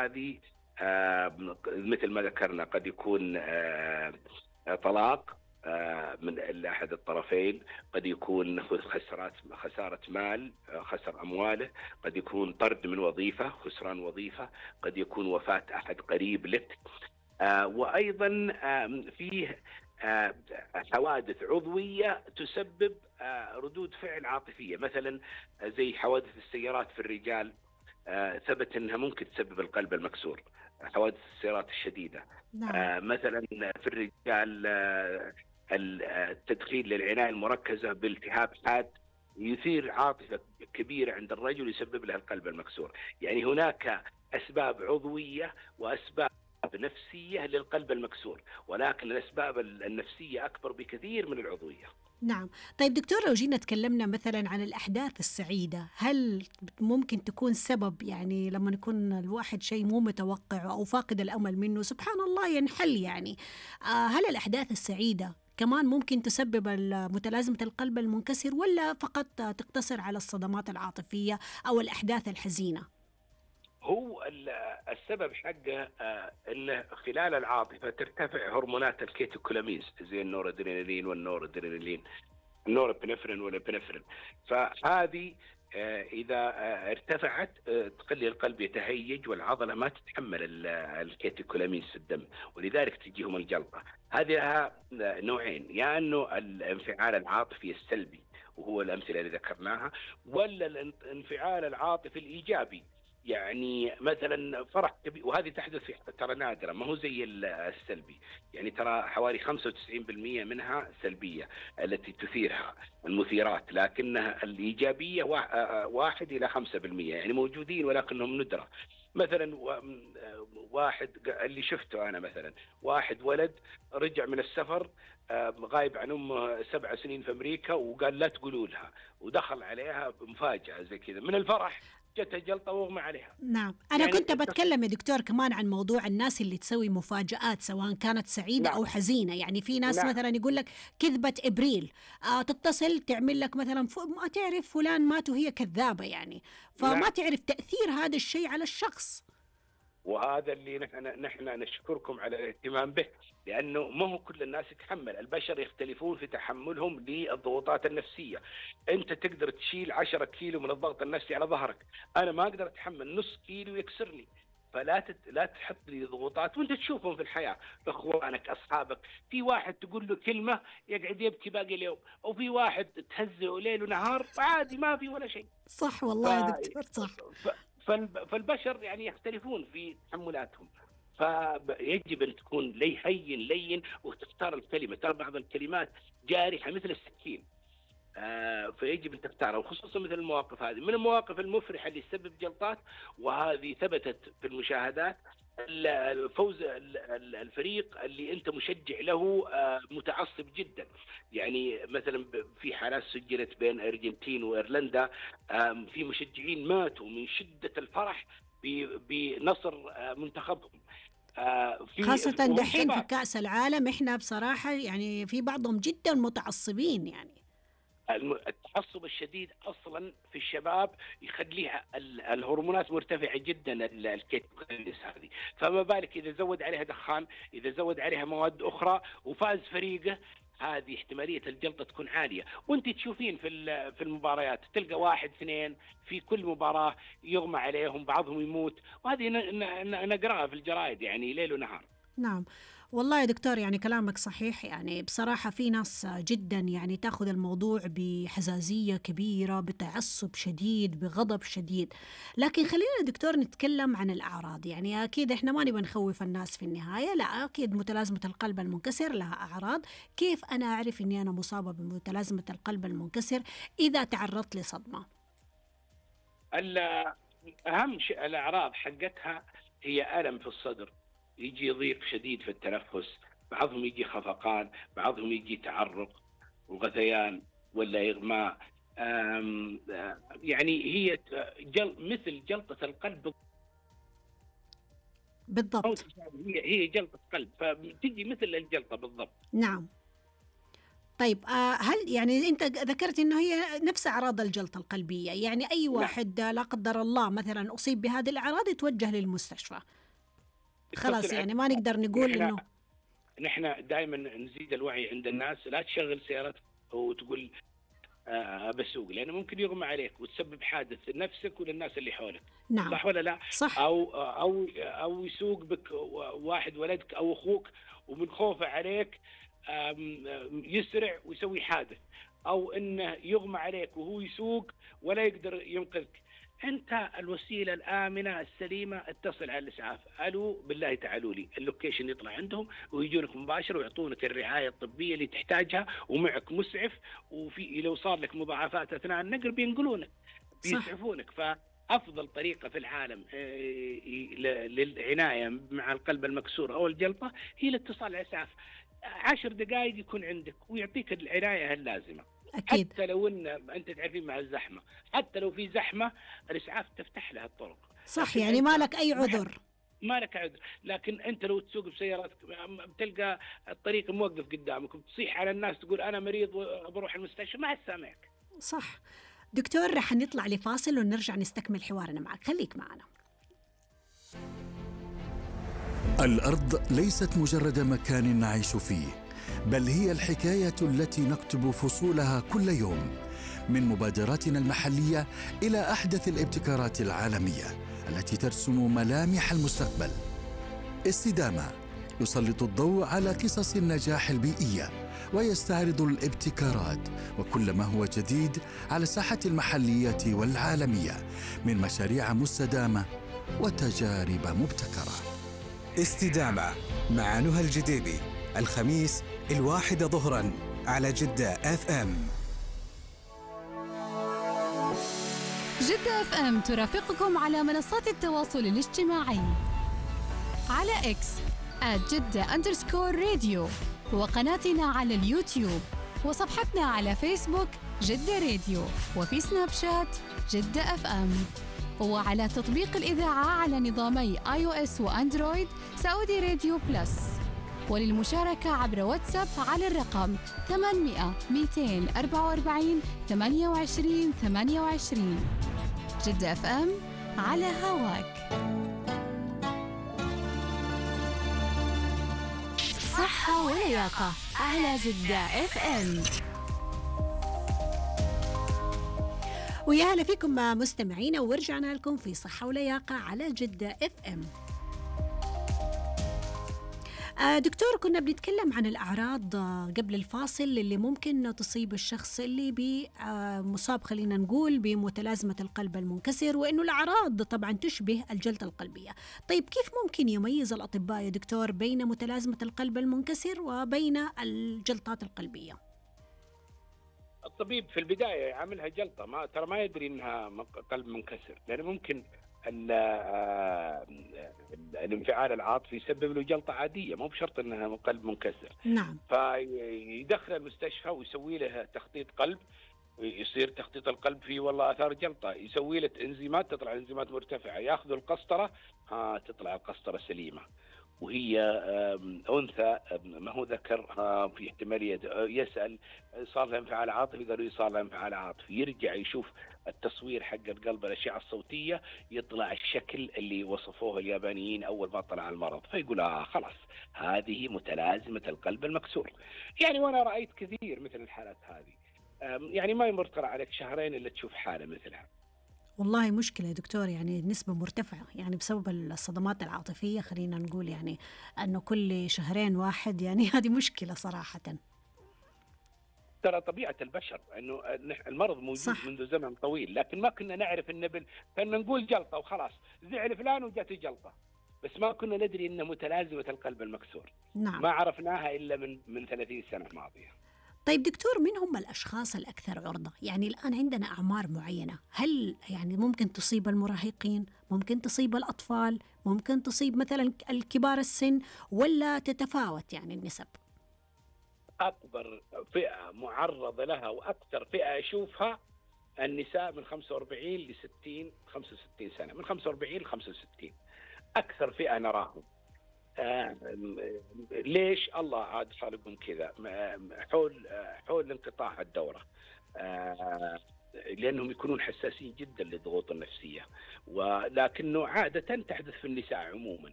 هذه مثل ما ذكرنا قد يكون طلاق من أحد الطرفين، قد يكون خسارة مال، خسر أمواله، قد يكون طرد من وظيفة، خسران وظيفة، قد يكون وفاة أحد قريب لك. وأيضا فيه حوادث عضوية تسبب ردود فعل عاطفية، مثلا زي حوادث السيارات في الرجال، ثبت أنها ممكن تسبب القلب المكسور، حوادث السيارات الشديدة. نعم. مثلا في الرجال التدخين للعناية المركزة بالتهاب حاد يثير عاطفة كبيرة عند الرجل يسبب له القلب المكسور. يعني هناك أسباب عضوية وأسباب نفسية للقلب المكسور، ولكن الأسباب النفسية أكبر بكثير من العضوية. نعم. طيب دكتور، لو جينا تكلمنا مثلا عن الأحداث السعيدة، هل ممكن تكون سبب يعني لما يكون الواحد شيء مو متوقع أو فاقد الأمل منه سبحان الله ينحل يعني، هل الأحداث السعيدة كمان ممكن تسبب متلازمة القلب المنكسر، ولا فقط تقتصر على الصدمات العاطفية أو الأحداث الحزينة؟ هو السبب حقه انه خلال العاطفه ترتفع هرمونات الكيتوكولامينز زي النورادرينالين والنورادرينالين، النورابنفرين والابنفرين. فهذه اذا ارتفعت تخلي القلب يتهيج والعضله ما تتحمل الكيتوكولامينز في الدم، ولذلك تجيهم الجلطه. هذه نوعين، يا يعني انه الانفعال العاطفي السلبي وهو الامثله اللي ذكرناها، ولا الانفعال العاطفي الايجابي، يعني مثلا فرح كبير، وهذه تحدث في ترى نادرة، ما هو زي السلبي. يعني ترى حوالي 95% منها سلبية التي تثيرها المثيرات، لكنها الإيجابية 1 إلى 5%، يعني موجودين ولكنهم ندرة. مثلا واحد اللي شفته أنا، مثلا واحد ولد رجع من السفر غايب عن أمه 7 سنين في أمريكا، وقال لا تقولوا لها، ودخل عليها مفاجأة زي كذا، من الفرح جت جلطة واغمى عليها. نعم، أنا يعني كنت بتكلم يا دكتور كمان عن موضوع الناس اللي تسوي مفاجآت سواء كانت سعيدة نعم أو حزينة. يعني في ناس نعم مثلا يقول لك كذبة إبريل، تتصل تعمل لك مثلا ما تعرف فلان مات وهي كذابة يعني، فما نعم. تعرف تأثير هذا الشيء على الشخص. وهذا اللي نحن نشكركم على الاهتمام به، لأنه ما هو كل الناس يتحمل، البشر يختلفون في تحملهم للضغوطات النفسية. أنت تقدر تشيل 10 كيلو من الضغط النفسي على ظهرك، أنا ما أقدر أتحمل نص كيلو يكسرني. لا تحط لي ضغوطات، وانت تشوفهم في الحياه، اخوانك، اصحابك، في واحد تقول له كلمه يقعد يبكي باقي اليوم، وفي واحد تهزئه ليل ونهار عادي ما في ولا شيء. صح ف... والله يا دكتور، صح. فالبشر يعني يختلفون في تحملاتهم، فيجب ان تكون لي هين لين وتختار الكلمه. ترى بعض الكلمات جارحه مثل السكين، فيجب ان تختارها، وخصوصا مثل المواقف هذه من المواقف المفرحه اللي تسبب جلطات. وهذه ثبتت في المشاهدات. فوز الفريق اللي انت مشجع له متعصب جدا، يعني مثلا في حالات سجلت بين الارجنتين وايرلندا، في مشجعين ماتوا من شده الفرح بنصر منتخبهم. خاصة وهم دحين في شباب. كأس العالم احنا بصراحة يعني في بعضهم جدا متعصبين يعني. التعصب الشديد اصلا في الشباب يخليها الهرمونات مرتفعه جدا، الكيتوكينيز هذه، فما بالك اذا زود عليها دخان، اذا زود عليها مواد اخرى وفاز فريقه، هذه احتماليه الجلطه تكون عاليه. وانت تشوفين في المباريات تلقى 1 2 في كل مباراه يغمى عليهم، بعضهم يموت، وهذه نقراها في الجرائد يعني ليل ونهار. نعم. والله يا دكتور يعني كلامك صحيح، يعني بصراحة في ناس جدا يعني تاخذ الموضوع بحزازية كبيرة، بتعصب شديد، بغضب شديد. لكن خلينا دكتور نتكلم عن الأعراض. يعني أكيد إحنا ما نبغى نخوف الناس في النهاية، لا أكيد متلازمة القلب المنكسر لها أعراض. كيف أنا أعرف إني أنا مصابة بمتلازمة القلب المنكسر إذا تعرضت لصدمة؟ أهم شيء الأعراض حقتها هي ألم في الصدر، يجي ضيق شديد في التنفس، بعضهم يجي خفقان، بعضهم يجي تعرق وغثيان ولا إغماء. يعني هي مثل جلطة القلب. بالضبط. هي جلطة قلب، فتجي مثل الجلطة بالضبط. نعم. طيب هل يعني أنت ذكرت إنه هي نفس أعراض الجلطة القلبية، يعني أي نعم واحد لا قدر الله مثلا أصيب بهذه الأعراض يتوجه للمستشفى، خلاص اتصل. يعني ما نقدر نقول نحن إنه. نحن دائما نزيد الوعي عند الناس، لا تشغل سيارتك وتقول بسوق، لانه ممكن يغمى عليك وتسبب حادث لنفسك وللناس اللي حولك. نعم صح ولا لا؟ صح. او يسوق بك واحد ولدك او اخوك، ومن خوفه عليك يسرع ويسوي حادث، او انه يغمى عليك وهو يسوق ولا يقدر ينقذك. انت الوسيله الامنه السليمه اتصل على الاسعاف، الو بالله تعالوا لي، اللوكيشن يطلع عندهم ويجونك مباشر ويعطونك الرعايه الطبيه اللي تحتاجها، ومعك مسعف، وفي لو صار لك مضاعفات اثناء النقل بينقلونك، صح. بيسعفونك. فافضل طريقه في العالم للعنايه مع القلب المكسور او الجلطه هي الاتصال على الاسعاف. 10 دقائق يكون عندك ويعطيك العنايه اللازمه. أكيد. حتى لو ان انت تعرفين مع الزحمه، حتى لو في زحمه الاسعاف تفتح لها الطرق. صح، لكن يعني انت ما لك أي عذر. ما لك عذر. لكن انت لو تسوق بسيارتك بتلقى الطريق موقف قدامك وبتصيح على الناس تقول انا مريض وبروح المستشفى، ما سامعك. صح. دكتور رح نطلع لفاصل ونرجع نستكمل حوارنا معك، خليك معنا. الأرض ليست مجرد مكان نعيش فيه، بل هي الحكاية التي نكتب فصولها كل يوم، من مبادراتنا المحلية إلى أحدث الابتكارات العالمية التي ترسم ملامح المستقبل. استدامة يسلط الضوء على قصص النجاح البيئية ويستعرض الابتكارات وكل ما هو جديد على الساحة المحلية والعالمية من مشاريع مستدامة وتجارب مبتكرة. استدامة مع نهى الجديبي، الخميس 1 ظهرا على جدة FM. جدة FM ترافقكم على منصات التواصل الاجتماعي على X @جدة_راديو، وقناتنا على اليوتيوب، وصفحتنا على فيسبوك جدة راديو، وفي سناب شات جدة FM، وعلى تطبيق الإذاعة على نظامي iOS وأندرويد سعودي راديو بلس. وللمشاركة عبر واتساب على الرقم 800 244 28 28. جدة FM على هواك. صحة ولياقة على جدة FM. ويا هلا فيكم مستمعينا، ورجعنا لكم في صحة ولياقة على جدة FM. دكتور، كنا بنتكلم عن الأعراض قبل الفاصل اللي ممكن تصيب الشخص اللي مصاب، خلينا نقول، بمتلازمة القلب المنكسر، وإنه الأعراض طبعا تشبه الجلطة القلبية. طيب كيف ممكن يميز الأطباء يا دكتور بين متلازمة القلب المنكسر وبين الجلطات القلبية؟ الطبيب في البدايه يعاملها جلطه، ترى ما يدري انها قلب منكسر، لان ممكن الانفعال العاطفي يسبب له جلطه عاديه، مو بشرط انها قلب منكسر. نعم. فيدخل المستشفى ويسوي له تخطيط قلب، يصير تخطيط القلب فيه والله اثار جلطه، يسوي له انزيمات، تطلع انزيمات مرتفعه، ياخذ القسطره تطلع القسطره سليمه، وهي انثى ما هو ذكر، في احتماليه يسال صار له انفعال عاطفي، قالوا صار له انفعال عاطفي، يرجع يشوف التصوير حق القلب، الاشعه الصوتيه، يطلع الشكل اللي وصفوه اليابانيين اول ما طلع المرض، فيقول خلاص هذه متلازمه القلب المكسور. يعني وانا رايت كثير مثل الحالات هذه، يعني ما يمر ترى عليك شهرين الا تشوف حاله مثلها. والله مشكلة يا دكتور، يعني نسبة مرتفعة، يعني بسبب الصدمات العاطفية، خلينا نقول يعني أنه كل شهرين واحد، يعني هذه مشكلة صراحة. ترى طبيعة البشر أنه المرض موجود صح. منذ زمن طويل، لكن ما كنا نعرف أنه كنا نقول جلطة وخلاص، زعل فلان وجات جلطة، بس ما كنا ندري أنه متلازمة القلب المكسور. نعم. ما عرفناها إلا من 30 سنة ماضية. طيب دكتور، من هم الأشخاص الأكثر عرضة؟ يعني الآن عندنا أعمار معينة، هل يعني ممكن تصيب المراهقين، ممكن تصيب الأطفال، ممكن تصيب مثلا الكبار السن، ولا تتفاوت يعني النسب؟ أكبر فئة معرضة لها وأكثر فئة أشوفها النساء من 45 ل 60 65 سنة، من 45 ل 65 أكثر فئة نراهم. ليش الله عاد خالقهم كذا حول انقطاع الدورة؟ لأنهم يكونون حساسين جدا للضغوط النفسية، ولكنه عادة تحدث في النساء عموما.